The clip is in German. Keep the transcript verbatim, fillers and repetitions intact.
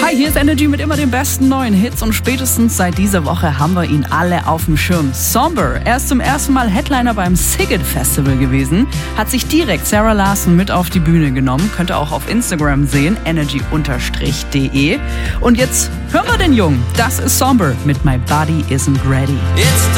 Hi, hier ist Energy mit immer den besten neuen Hits und spätestens seit dieser Woche haben wir ihn alle auf dem Schirm. Somber, er ist zum ersten Mal Headliner beim Sziget Festival gewesen, hat sich direkt Sarah Larsson mit auf die Bühne genommen, könnt ihr auch auf Instagram sehen, energy de. Und jetzt hören wir den Jungen, das ist Somber mit My Body Isn't Ready. It's